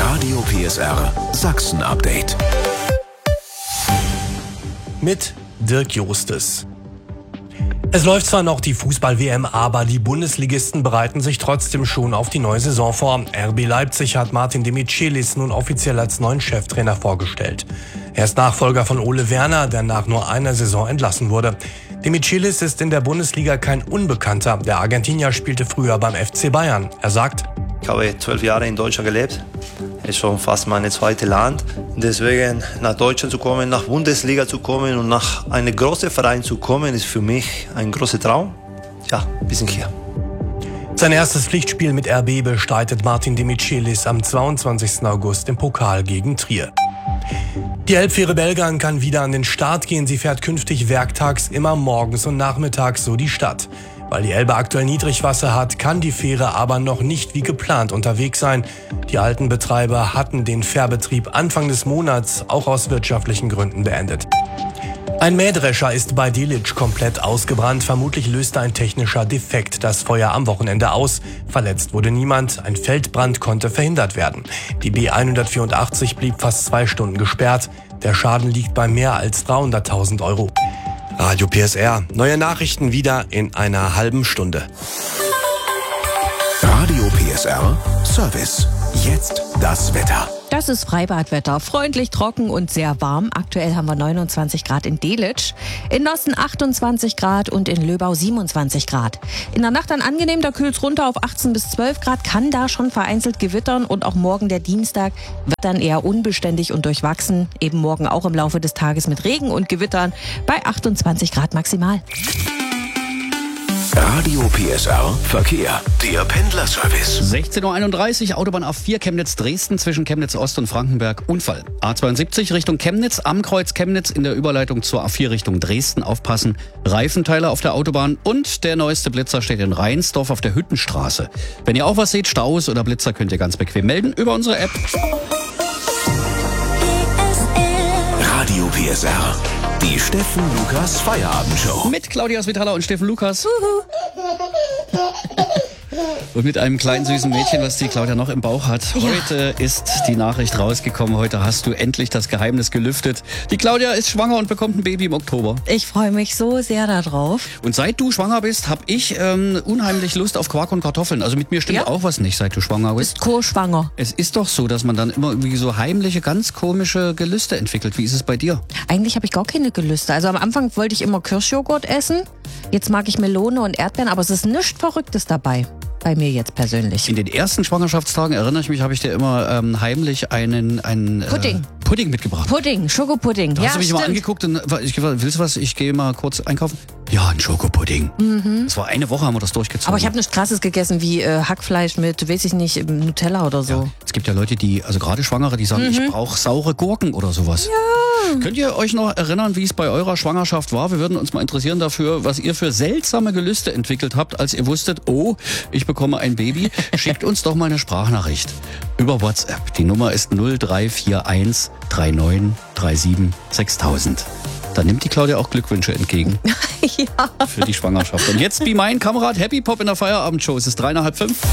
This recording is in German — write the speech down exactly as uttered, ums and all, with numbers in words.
Radio P S R Sachsen-Update. Mit Dirk Justes. Es läuft zwar noch die Fußball-W M, aber die Bundesligisten bereiten sich trotzdem schon auf die neue Saison vor. R B Leipzig hat Martin Demichelis nun offiziell als neuen Cheftrainer vorgestellt. Er ist Nachfolger von Ole Werner, der nach nur einer Saison entlassen wurde. Demichelis ist in der Bundesliga kein Unbekannter. Der Argentinier spielte früher beim F C Bayern. Er sagt: Ich habe zwölf Jahre in Deutschland gelebt. Es ist schon fast mein zweites Land. Deswegen nach Deutschland zu kommen, nach Bundesliga zu kommen und nach einem großen Verein zu kommen, ist für mich ein großer Traum. Ja, wir sind hier. Sein erstes Pflichtspiel mit R B bestreitet Martin Demichelis am zweiundzwanzigsten August im Pokal gegen Trier. Die Elbfähre Belgern kann wieder an den Start gehen. Sie fährt künftig werktags immer morgens und nachmittags so die Stadt. Weil die Elbe aktuell Niedrigwasser hat, kann die Fähre aber noch nicht wie geplant unterwegs sein. Die alten Betreiber hatten den Fährbetrieb Anfang des Monats auch aus wirtschaftlichen Gründen beendet. Ein Mähdrescher ist bei Delitzsch komplett ausgebrannt. Vermutlich löste ein technischer Defekt das Feuer am Wochenende aus. Verletzt wurde niemand. Ein Feldbrand konnte verhindert werden. Die B hundertvierundachtzig blieb fast zwei Stunden gesperrt. Der Schaden liegt bei mehr als dreihunderttausend Euro. Radio P S R. Neue Nachrichten wieder in einer halben Stunde. Radio P S R Service. Jetzt das Wetter. Das ist Freibadwetter. Freundlich, trocken und sehr warm. Aktuell haben wir neunundzwanzig Grad in Delitzsch, in Nossen achtundzwanzig Grad und in Löbau siebenundzwanzig Grad. In der Nacht dann angenehm, da kühlt's runter auf achtzehn bis zwölf Grad, kann da schon vereinzelt gewittern und auch morgen, der Dienstag, wird dann eher unbeständig und durchwachsen. Eben morgen auch im Laufe des Tages mit Regen und Gewittern bei achtundzwanzig Grad maximal. Radio P S R Verkehr. Der Pendlerservice. sechzehn Uhr einunddreißig, Autobahn A vier Chemnitz-Dresden zwischen Chemnitz Ost und Frankenberg. Unfall. A zweiundsiebzig Richtung Chemnitz, am Kreuz Chemnitz in der Überleitung zur A vier Richtung Dresden. Aufpassen. Reifenteile auf der Autobahn und der neueste Blitzer steht in Reinsdorf auf der Hüttenstraße. Wenn ihr auch was seht, Staus oder Blitzer, könnt ihr ganz bequem melden über unsere App. Radio P S R. Die Steffen Lukas Feierabendshow. Mit Claudia Svitala und Steffen Lukas. Und mit einem kleinen süßen Mädchen, was die Claudia noch im Bauch hat. Ja. Heute ist die Nachricht rausgekommen. Heute hast du endlich das Geheimnis gelüftet. Die Claudia ist schwanger und bekommt ein Baby im Oktober. Ich freue mich so sehr darauf. Und seit du schwanger bist, habe ich ähm, unheimlich Lust auf Quark und Kartoffeln. Also mit mir stimmt Ja. auch was nicht, seit du schwanger bist. Bist co-schwanger. Es ist doch so, dass man dann immer irgendwie so heimliche, ganz komische Gelüste entwickelt. Wie ist es bei dir? Eigentlich habe ich gar keine Gelüste. Also am Anfang wollte ich immer Kirschjoghurt essen. Jetzt mag ich Melone und Erdbeeren, aber es ist nichts Verrücktes dabei. Bei mir jetzt persönlich. In den ersten Schwangerschaftstagen, erinnere ich mich, habe ich dir immer ähm, heimlich einen, einen Pudding. Äh, Pudding mitgebracht. Pudding, Schokopudding. Da Ja, hast du mich stimmt. immer angeguckt und ich gesagt, willst du was? Ich gehe mal kurz einkaufen. Ja, ein Schokopudding. Mhm. Das war eine Woche, haben wir das durchgezogen. Aber ich habe nichts Krasses gegessen, wie äh, Hackfleisch mit, weiß ich nicht, Nutella oder so. Ja, es gibt ja Leute, die, also gerade Schwangere, die sagen, mhm. ich brauche saure Gurken oder sowas. Ja. Könnt ihr euch noch erinnern, wie es bei eurer Schwangerschaft war? Wir würden uns mal interessieren dafür, was ihr für seltsame Gelüste entwickelt habt, als ihr wusstet, oh, ich bekomme ein Baby. Schickt uns doch mal eine Sprachnachricht über WhatsApp. Die Nummer ist null drei vier eins drei neun drei sieben sechstausend. Da nimmt die Claudia auch Glückwünsche entgegen. Ja. Für die Schwangerschaft. Und jetzt be mein Kamerad Happy Pop in der Feierabendshow. Es ist drei nach halb fünf.